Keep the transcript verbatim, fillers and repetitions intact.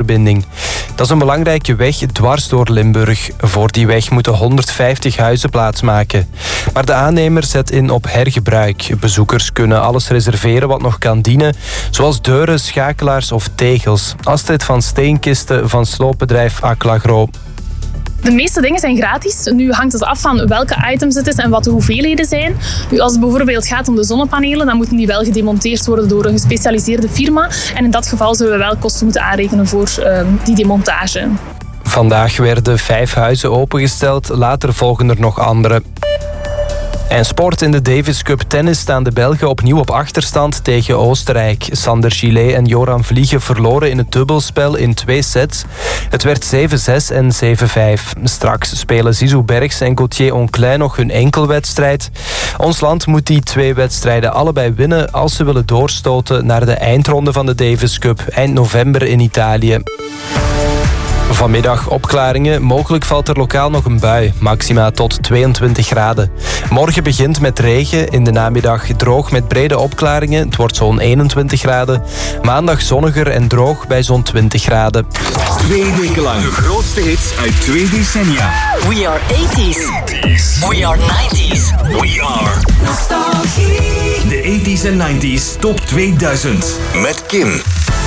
treinverbinding. Dat is een belangrijke weg dwars door Limburg. Voor die weg moeten honderdvijftig huizen plaatsmaken. Maar de aannemer zet in op hergebruik. Bezoekers kunnen alles reserveren wat nog kan dienen, zoals deuren, schakelaars of tegels. Astrid van Steenkisten van sloopbedrijf Aclagro. De meeste dingen zijn gratis. Nu hangt het af van welke items het is en wat de hoeveelheden zijn. Nu, als het bijvoorbeeld gaat om de zonnepanelen, dan moeten die wel gedemonteerd worden door een gespecialiseerde firma. En in dat geval zullen we wel kosten moeten aanrekenen voor uh, die demontage. Vandaag werden vijf huizen opengesteld, later volgen er nog andere. En sport in de Davis Cup tennis staan de Belgen opnieuw op achterstand tegen Oostenrijk. Sander Gillet en Joran Vliegen verloren in het dubbelspel in twee sets. Het werd zeven zes en zeven vijf. Straks spelen Zizou Bergs en Gauthier Onclin nog hun enkelwedstrijd. Ons land moet die twee wedstrijden allebei winnen als ze willen doorstoten naar de eindronde van de Davis Cup eind november in Italië. Vanmiddag opklaringen. Mogelijk valt er lokaal nog een bui. Maxima tot tweeëntwintig graden. Morgen begint met regen. In de namiddag droog met brede opklaringen. Het wordt zo'n eenentwintig graden. Maandag zonniger en droog bij zo'n twintig graden. Twee weken lang de grootste hits uit twee decennia. We are eighties. We are nineties. We are nostalgie. De eighties en nineties top tweeduizend. Met Kim.